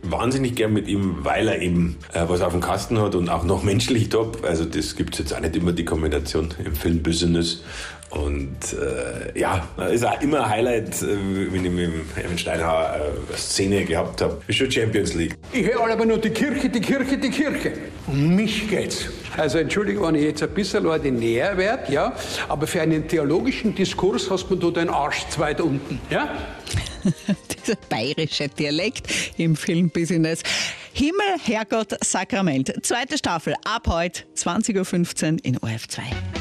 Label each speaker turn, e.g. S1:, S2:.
S1: wahnsinnig gern mit ihm, weil er eben was auf dem Kasten hat und auch noch menschlich top. Also das gibt es jetzt auch nicht immer, die Kombination im Filmbusiness. Und ist auch immer ein Highlight, wenn ich mit dem Erwin Steinhauer eine Szene gehabt habe. Ist schon Champions League.
S2: Ich höre aber nur die Kirche, die Kirche, die Kirche. Um mich geht's. Also entschuldige, wenn ich jetzt ein bisschen ordinär werde, ja, aber für einen theologischen Diskurs hast du den Arsch zu weit unten, ja?
S3: Dieser bayerische Dialekt im Filmbusiness. Himmel, Herrgott, Sakrament. Zweite Staffel ab heute, 20.15 Uhr in ORF 2.